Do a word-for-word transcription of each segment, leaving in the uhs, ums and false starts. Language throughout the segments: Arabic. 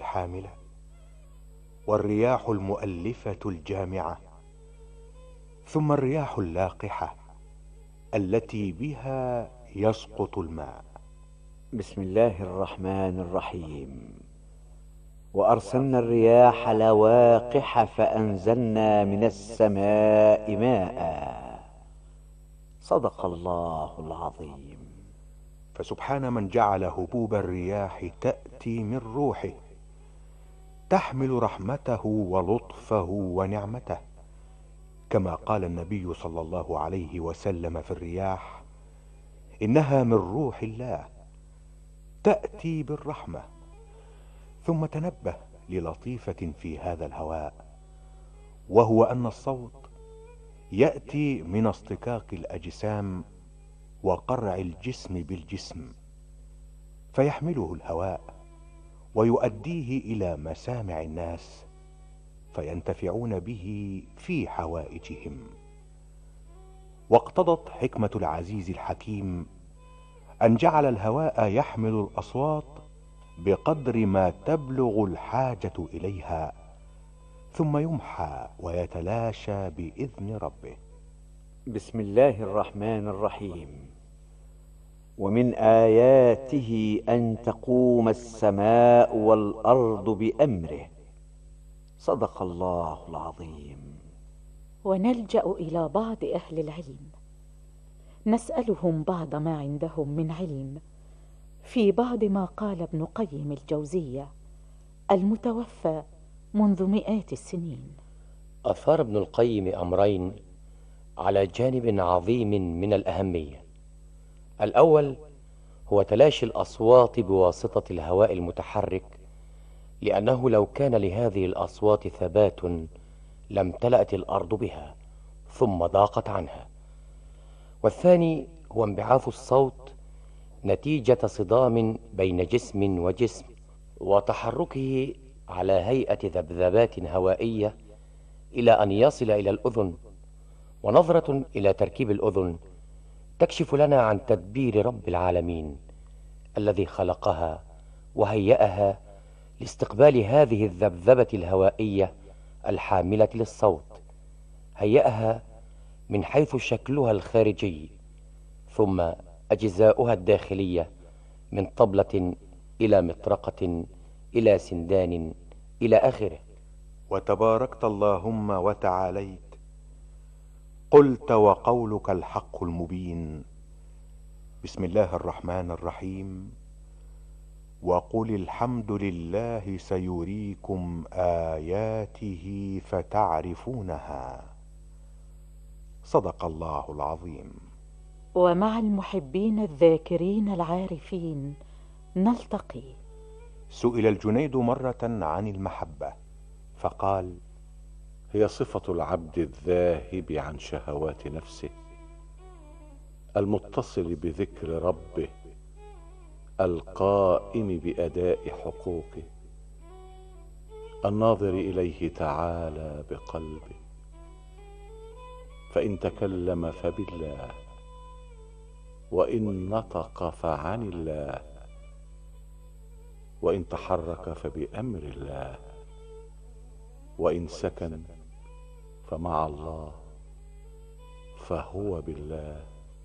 الحاملة، والرياح المؤلفة الجامعة، ثم الرياح اللاقحة التي بها يسقط الماء. بسم الله الرحمن الرحيم. وأرسلنا الرياح لواقح فأنزلنا من السماء ماء. صدق الله العظيم. فسبحان من جعل هبوب الرياح تأتي من روحه تحمل رحمته ولطفه ونعمته، كما قال النبي صلى الله عليه وسلم في الرياح: إنها من روح الله تأتي بالرحمة. ثم تنبه للطيفة في هذا الهواء، وهو أن الصوت يأتي من اصطكاك الأجسام وقرع الجسم بالجسم، فيحمله الهواء ويؤديه إلى مسامع الناس فينتفعون به في حوائجهم. واقتضت حكمة العزيز الحكيم أن جعل الهواء يحمل الأصوات بقدر ما تبلغ الحاجة إليها، ثم يمحى ويتلاشى بإذن ربه. بسم الله الرحمن الرحيم. ومن آياته أن تقوم السماء والأرض بأمره. صدق الله العظيم. ونلجأ إلى بعض أهل العلم نسألهم بعض ما عندهم من علم في بعض ما قال ابن قيم الجوزية المتوفى منذ مئات السنين. أثار ابن القيم أمرين على جانب عظيم من الأهمية. الأول هو تلاشي الأصوات بواسطة الهواء المتحرك، لأنه لو كان لهذه الأصوات ثبات لامتلأت الأرض بها ثم ضاقت عنها. والثاني هو انبعاث الصوت نتيجة صدام بين جسم وجسم وتحركه على هيئة ذبذبات هوائية إلى أن يصل إلى الأذن. ونظرة إلى تركيب الأذن تكشف لنا عن تدبير رب العالمين الذي خلقها وهيأها لاستقبال هذه الذبذبة الهوائية الحاملة للصوت. هيأها من حيث شكلها الخارجي، ثم أجزاؤها الداخلية من طبلة إلى مطرقة إلى سندان إلى آخره. وتباركت اللهم وتعاليت، قلت وقولك الحق المبين. بسم الله الرحمن الرحيم. وقل الحمد لله سيريكم آياته فتعرفونها. صدق الله العظيم. ومع المحبين الذاكرين العارفين نلتقي. سئل الجنيد مرة عن المحبة فقال: هي صفة العبد الذاهب عن شهوات نفسه، المتصل بذكر ربه، القائم بأداء حقوقه، الناظر إليه تعالى بقلبه، فإن تكلم فبالله، وإن نطق فعن الله، وإن تحرك فبأمر الله، وإن سكن فمع الله، فهو بالله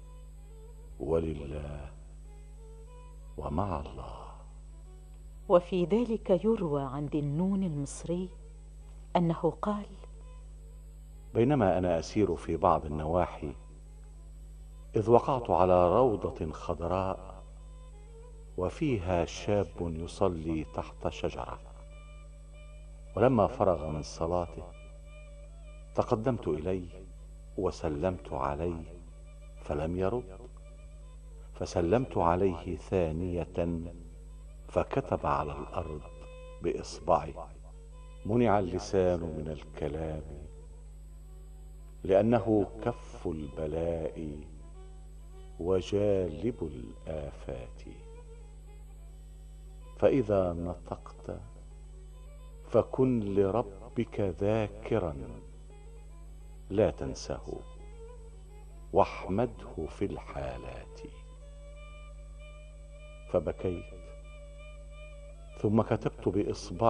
ولله ومع الله. وفي ذلك يروى عن ذي النون المصري أنه قال: بينما أنا أسير في بعض النواحي إذ وقعت على روضة خضراء وفيها شاب يصلي تحت شجرة، ولما فرغ من صلاته تقدمت إليه وسلمت عليه فلم يرد، فسلمت عليه ثانية فكتب على الأرض بإصبعه. منع اللسان من الكلام لأنه كف البلاء وجالب الآفات، فإذا نطقت فكن لربك ذاكرا لا تنسه واحمده في الحالات. فبكيت ثم كتبت بإصبعي